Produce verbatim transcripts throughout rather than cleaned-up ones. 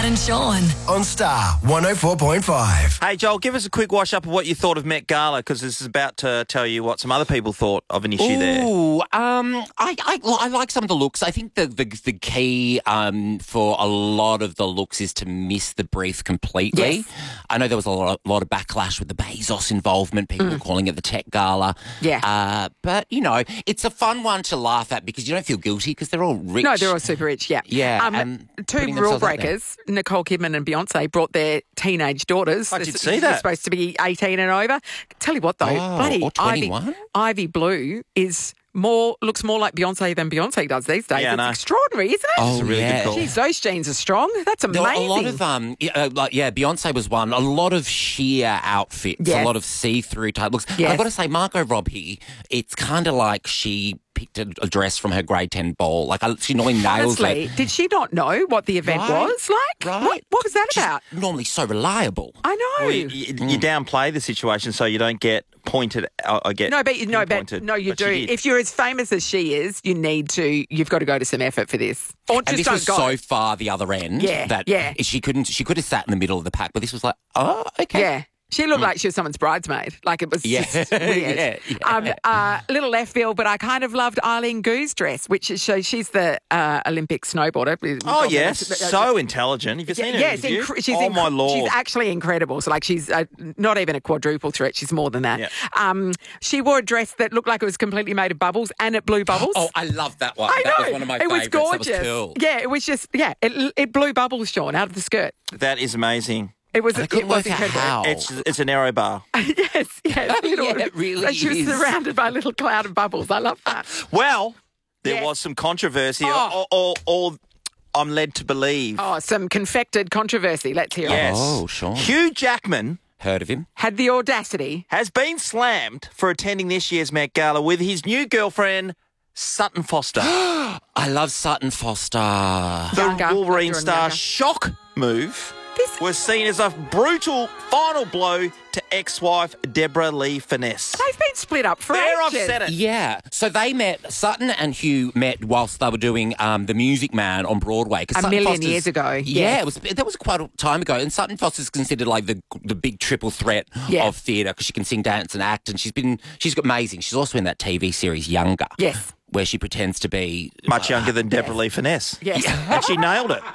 Matt and Sean. On Star one oh four point five. Hey, Joel, give us a quick wash-up of what you thought of Met Gala, because this is about to tell you what some other people thought of an issue there. Ooh, um, I, I, I like some of the looks. I think the, the, the key um, for a lot of the looks is to miss the brief completely. Yes. I know there was a lot, a lot of backlash with the Bezos involvement. People were calling it the tech gala. Yeah. Uh, but, you know, it's a fun one to laugh at because you don't feel guilty because they're all rich. No, they're all super rich, yeah. Yeah, Um, and two putting rule themselves out there. breakers, Nicole Kidman and Beyonce, brought their teenage daughters. I did This- see they're that. supposed to be eighteen and over. Tell you what, though, Oh, bloody or Ivy, twenty-one? Ivy Blue is more looks more like Beyonce than Beyonce does these days. Yeah, I it's know. extraordinary, isn't it? Oh, a really good yeah. call. Jeez, those jeans are strong. That's There amazing. were a lot of um, yeah, uh, like yeah, Beyonce was one. A lot of sheer outfits, Yes. a lot of see-through type looks. Yes. I've got to say, Margot Robbie, it's kind of like she picked a, a dress from her grade ten ball. Like I, she normally nails Honestly, it. did she not know what the event Right, was like? right. What, what was that She's about? normally so reliable. I know. Well, you, you, you downplay the situation so you don't get pointed. Uh, I get No, but no, but pinpointed, no, you but she do. did. If you're as famous as she is, you need to. You've got to go to some effort for this, or And just this don't was go. so far the other end Yeah, that yeah. she couldn't. She could have sat in the middle of the pack, but this was like, oh, okay. Yeah. She looked like she was someone's bridesmaid. Like it was Yeah. just weird. Yeah, yeah. Um, uh, little left field, but I kind of loved Eileen Gu's dress, which is, so she's the uh, Olympic snowboarder. Oh, God, yes. that's- So intelligent. Have you seen her Yes, interview? incre- she's oh, inc- my Lord. she's actually incredible. So, like, she's uh, not even a quadruple threat. She's more than that. Yeah. Um, she wore a dress that looked like it was completely made of bubbles, and it blew bubbles. Oh, I love that one. I know. That was one of my it was favourites. gorgeous. That was cool. Yeah, it was just yeah. It it blew bubbles, Sean, out of the skirt. That is amazing. It was I it couldn't was work out incredible. how. It's it's an arrow bar. yes, yes. Little- Yeah, it really and she was is. surrounded by a little cloud of bubbles. I love that. Well, there Yeah. was some controversy, Oh. or, or, or I'm led to believe. Oh, some confected controversy. Let's hear Yes. it. Oh, sure. Hugh Jackman Heard of him? Had the audacity. has been slammed for attending this year's Met Gala with his new girlfriend, Sutton Foster. I love Sutton Foster. The Younger, Wolverine younger and star younger. shock move This was seen as a brutal final blow to ex-wife Deborah Lee Finesse. they've been split up for There, I've ages. said it. Yeah. So they met, Sutton and Hugh met whilst they were doing um, The Music Man on Broadway. 'Cause A Sutton million Foster's- years ago, Yeah, yes. it was, that was quite a time ago. And Sutton Foster's considered like the the big triple threat Yeah. of theatre because she can sing, dance and act. And she's been, she's amazing. She's also in that T V series Younger. Yes. Where she pretends to be... Much younger than Deborah Lee Finesse. Yes. And she nailed it.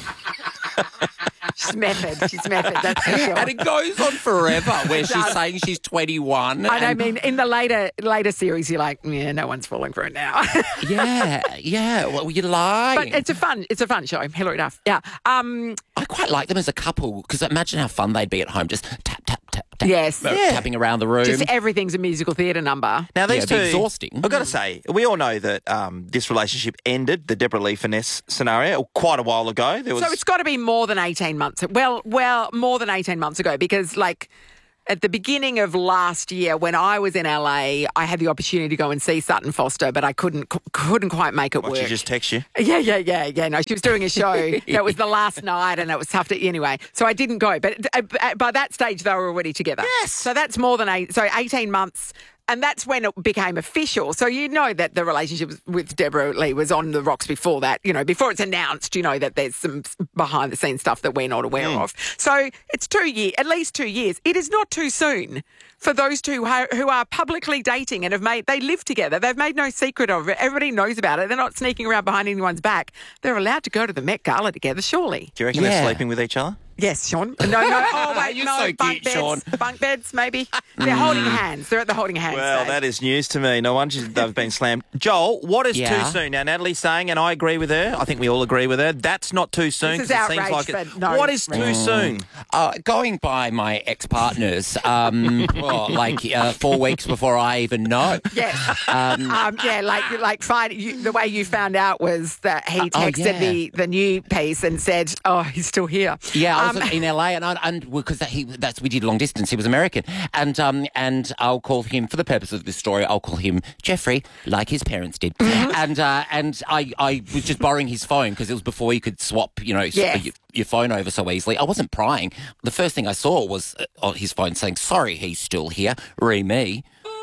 She's method. She's method. That's for sure. And it goes on forever where she's does. saying she's twenty-one. I and- mean, in the later later series, you're like, yeah, no one's falling for it now. Yeah, yeah. Well, you're lying. But it's a fun, it's a fun show. Hilary Duff. Yeah. Um. I quite like them as a couple because imagine how fun they'd be at home, just tap, tap, tap, tap. Yes. uh, Yeah. Tapping around the room. Just everything's a musical theatre number. Now, these Yeah, two, it'd be exhausting. I've got to say, we all know that um, this relationship ended, the Deborah Lee Finesse scenario, quite a while ago. There was So it's got to be more than eighteen months. Well, well, more than eighteen months ago, because like at the beginning of last year, when I was in L A, I had the opportunity to go and see Sutton Foster, but I couldn't c- couldn't quite make it What, work. she just text you? Yeah, yeah, yeah, yeah. No, she was doing a show that was the last night, and it was tough to anyway. So I didn't go, but uh, by that stage they were already together. Yes. So that's more than eight. So eighteen months. And that's when it became official. So you know that the relationship with Deborah Lee was on the rocks before that. You know, before it's announced, you know that there's some behind the scenes stuff that we're not aware Mm. of. So it's two years, at least two years. It is not too soon for those two who who are publicly dating and have made, they live together. They've made no secret of it. Everybody knows about it. They're not sneaking around behind anyone's back. They're allowed to go to the Met Gala together, surely. Do you reckon Yeah. they're sleeping with each other? Yes, Sean. No, no. Oh, wait, You're no. so bunk cute, beds. Sean. Bunk beds, maybe. They're holding hands. They're at the holding hands Well, stage. that is news to me. No wonder they've been slammed. Joel, what is Yeah. too soon? Now, Natalie's saying, and I agree with her, I think we all agree with her, that's not too soon. This is 'cause it seems outrage like it. for no What is too reason. soon? Uh, going by my ex-partners, um, well, like uh, four weeks before I even know. Yes. Um, yeah, like like find, you, the way you found out was that he oh, texted yeah. the, the new piece and said, oh, he's still here. Yeah, I was Um, in L A, and I, and because he that's we did long distance. He was American, and um and I'll call him for the purpose of this story. I'll call him Jeffrey, like his parents did, and uh, and I I was just borrowing his phone because it was before you could swap, you know, s- Yes. your, your phone over so easily. I wasn't prying. The first thing I saw was uh, on his phone saying, "Sorry, he's still here. Re me."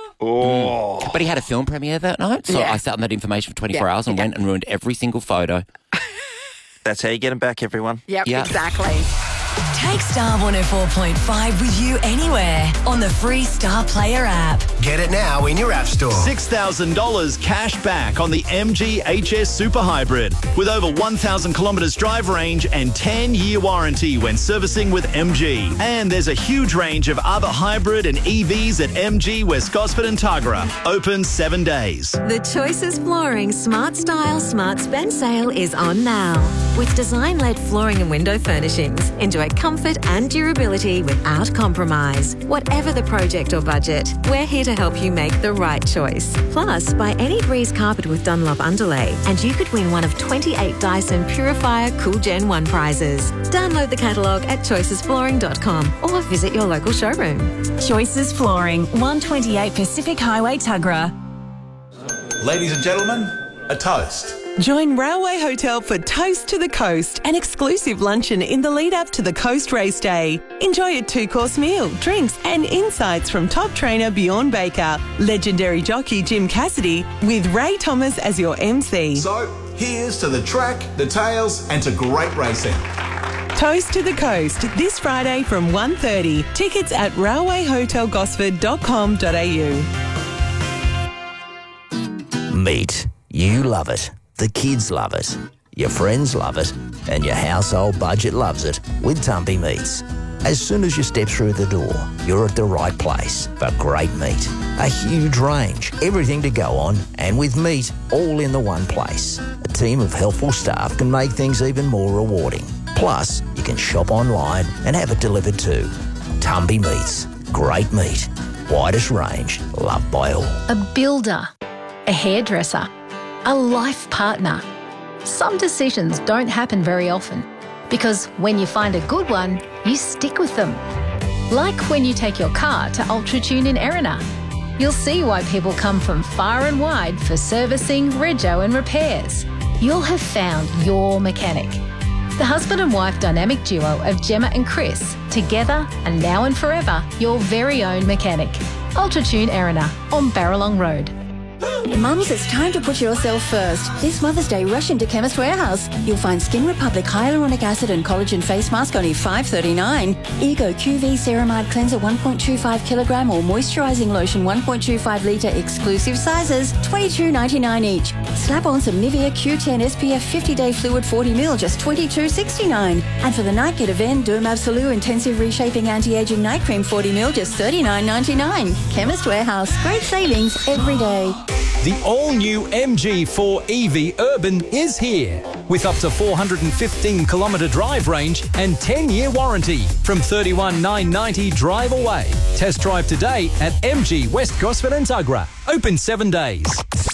Oh. But he had a film premiere that night, so Yeah. I sat on that information for twenty-four Yeah, hours and yeah. went and ruined every single photo. That's how you get them back, everyone. Yep, Yeah. exactly. Take Star one oh four point five with you anywhere on the free Star Player app. Get it now in your app store. six thousand dollars cash back on the M G H S Super Hybrid with over one thousand kilometres drive range and ten-year warranty when servicing with M G. And there's a huge range of other hybrid and E Vs at M G West Gosford and Tuggerah. Open seven days. The Choices Flooring Smart Style Smart Spend sale is on now. With design-led flooring and window furnishings, enjoy comfort and durability without compromise. Whatever the project or budget, we're here to help you make the right choice. Plus, buy any Breeze carpet with Dunlop underlay and you could win one of twenty-eight Dyson Purifier Cool Gen one prizes. Download the catalogue at choices flooring dot com or visit your local showroom. Choices Flooring, one twenty-eight Pacific Highway, Tuggerah. Ladies and gentlemen, a toast. Join Railway Hotel for Toast to the Coast, an exclusive luncheon in the lead-up to the Coast Race Day. Enjoy a two-course meal, drinks and insights from top trainer Bjorn Baker, legendary jockey Jim Cassidy, with Ray Thomas as your M C. So, here's to the track, the tails, and to great racing. Toast to the Coast, this Friday from one thirty. Tickets at railway hotel gosford dot com dot a u. Meat. You love it. The kids love it. Your friends love it. And your household budget loves it with Tumpy Meats. As soon as you step through the door, you're at the right place for great meat. A huge range, everything to go on, and with meat all in the one place. A team of helpful staff can make things even more rewarding. Plus, you can shop online and have it delivered too. Tumpy Meats. Great meat. Widest range. Loved by all. A builder. A hairdresser. A life partner. Some decisions don't happen very often because when you find a good one, you stick with them. Like when you take your car to UltraTune in Erina. You'll see why people come from far and wide for servicing, rego and repairs. You'll have found your mechanic. The husband and wife dynamic duo of Gemma and Chris, together and now and forever, your very own mechanic. UltraTune Erina on Barralong Road. Mums, it's time to put yourself first. This Mother's Day, rush into Chemist Warehouse. You'll find Skin Republic Hyaluronic Acid and Collagen Face Mask only five dollars thirty-nine. Ego Q V Ceramide Cleanser one point two five kilogram or Moisturising Lotion one point two five litre exclusive sizes, twenty-two dollars ninety-nine each. Slap on some Nivea Q ten S P F fifty day Fluid forty milliliters, just twenty-two dollars sixty-nine. And for the night, get a Ven Derm Absolute Intensive Reshaping Anti-Aging Night Cream forty milliliters, just thirty-nine dollars ninety-nine. Chemist Warehouse. Great savings every day. The all-new M G four E V Urban is here with up to four hundred fifteen kilometre drive range and ten-year warranty from thirty-one thousand nine hundred ninety drive away. Test drive today at M G West Gosford and Tuggerah. Open seven days.